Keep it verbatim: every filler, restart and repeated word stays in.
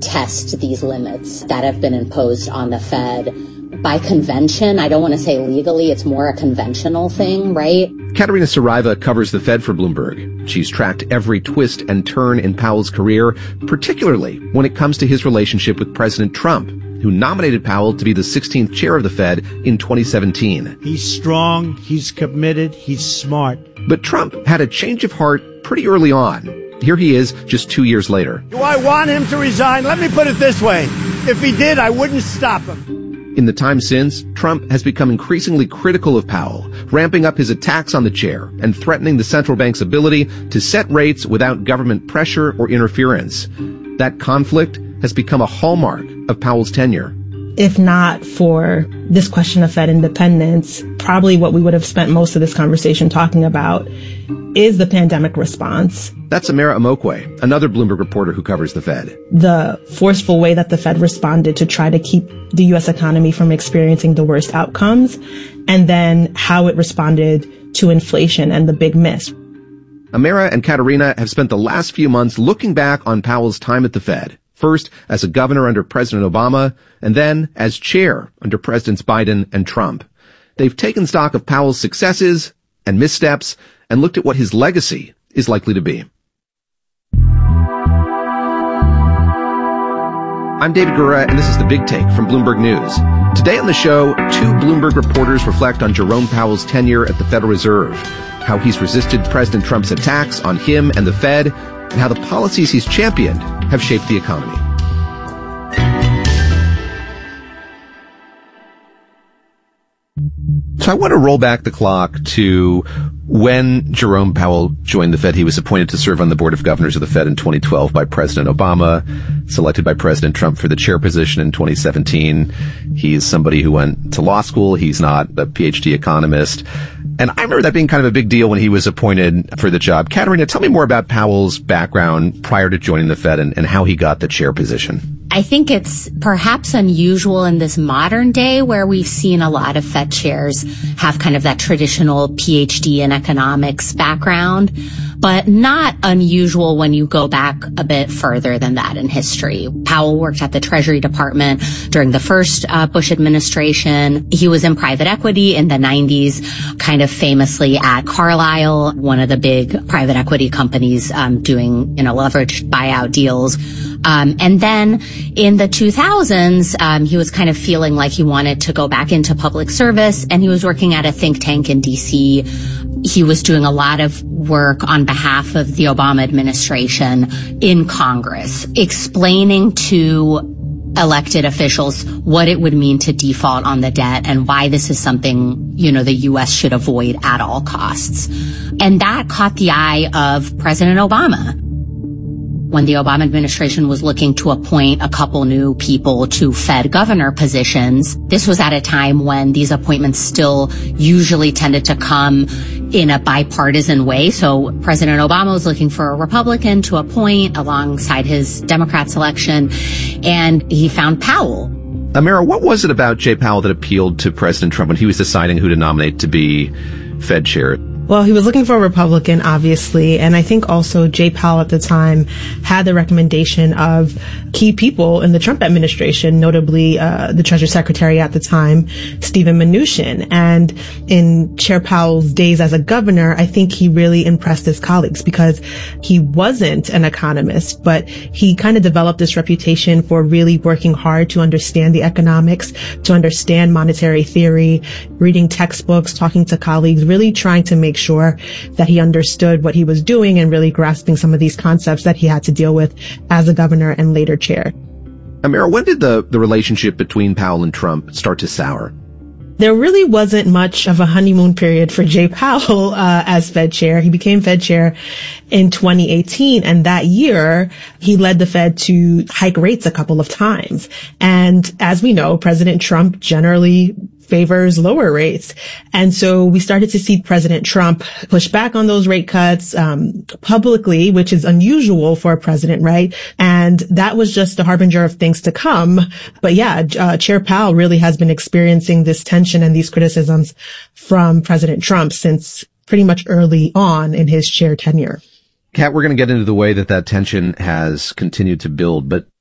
test these limits that have been imposed on the Fed by convention. I don't want to say legally, it's more a conventional thing, right? Katerina Saraiva covers the Fed for Bloomberg. She's tracked every twist and turn in Powell's career, particularly when it comes to his relationship with President Trump, who nominated Powell to be the sixteenth chair of the Fed in twenty seventeen. He's strong, he's committed, he's smart. But Trump had a change of heart pretty early on. Here he is just two years later. Do I want him to resign? Let me put it this way. If he did, I wouldn't stop him. In the time since, Trump has become increasingly critical of Powell, ramping up his attacks on the chair and threatening the central bank's ability to set rates without government pressure or interference. That conflict has become a hallmark of Powell's tenure. If not for this question of Fed independence, probably what we would have spent most of this conversation talking about is the pandemic response. That's Amira Amokwe, another Bloomberg reporter who covers the Fed. The forceful way that the Fed responded to try to keep the U S economy from experiencing the worst outcomes, and then how it responded to inflation and the big miss. Amira and Katerina have spent the last few months looking back on Powell's time at the Fed. First as a governor under President Obama, and then as chair under Presidents Biden and Trump. They've taken stock of Powell's successes and missteps and looked at what his legacy is likely to be. I'm David Gura, and this is The Big Take from Bloomberg News. Today on the show, two Bloomberg reporters reflect on Jerome Powell's tenure at the Federal Reserve, how he's resisted President Trump's attacks on him and the Fed, and how the policies he's championed have shaped the economy. So I want to roll back the clock to when Jerome Powell joined the Fed. He was appointed to serve on the Board of Governors of the Fed in twenty twelve by President Obama, selected by President Trump for the chair position in twenty seventeen. He's somebody who went to law school. He's not a P H D economist. And I remember that being kind of a big deal when he was appointed for the job. Katerina, tell me more about Powell's background prior to joining the Fed and, and how he got the chair position. I think it's perhaps unusual in this modern day where we've seen a lot of Fed chairs have kind of that traditional P H D in economics background, but not unusual when you go back a bit further than that in history. Powell worked at the Treasury Department during the first uh, Bush administration. He was in private equity in the nineties, kind of famously at Carlyle, one of the big private equity companies um, doing, you know, leveraged buyout deals. Um, and then in the two thousands, um, he was kind of feeling like he wanted to go back into public service, and he was working at a think tank in D C. He was doing a lot of work on behalf of the Obama administration in Congress, explaining to elected officials what it would mean to default on the debt and why this is something, you know, the U S should avoid at all costs. And that caught the eye of President Obama. When the Obama administration was looking to appoint a couple new people to Fed governor positions, this was at a time when these appointments still usually tended to come in a bipartisan way. So President Obama was looking for a Republican to appoint alongside his Democrat selection, and he found Powell. Amira, what was it about Jay Powell that appealed to President Trump when he was deciding who to nominate to be Fed chair? Well, he was looking for a Republican, obviously, and I think also Jay Powell at the time had the recommendation of key people in the Trump administration, notably uh, the Treasury Secretary at the time, Steven Mnuchin. And in Chair Powell's days as a governor, I think he really impressed his colleagues because he wasn't an economist, but he kind of developed this reputation for really working hard to understand the economics, to understand monetary theory, reading textbooks, talking to colleagues, really trying to make sure that he understood what he was doing and really grasping some of these concepts that he had to deal with as a governor and later chair. Amira, when did the, the relationship between Powell and Trump start to sour? There really wasn't much of a honeymoon period for Jay Powell uh, as Fed chair. He became Fed chair in twenty eighteen, and that year he led the Fed to hike rates a couple of times. And as we know, President Trump generally favors lower rates. And so we started to see President Trump push back on those rate cuts um, publicly, which is unusual for a president, right? And that was just a harbinger of things to come. But yeah, uh, Chair Powell really has been experiencing this tension and these criticisms from President Trump since pretty much early on in his chair tenure. Kat, we're going to get into the way that that tension has continued to build, but